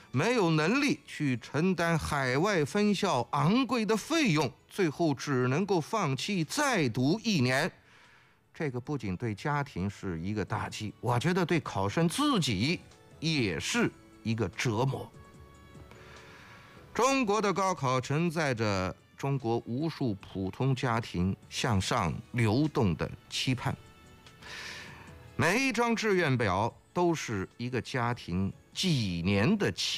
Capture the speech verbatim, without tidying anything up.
没有能力去承担海外分校昂贵的费用，最后只能够放弃再读一年。这个不仅对家庭是一个打击，我觉得对考生自己也是一个折磨。中国的高考承载着中国无数普通家庭向上流动的期盼，每一张志愿表都是一个家庭几年的期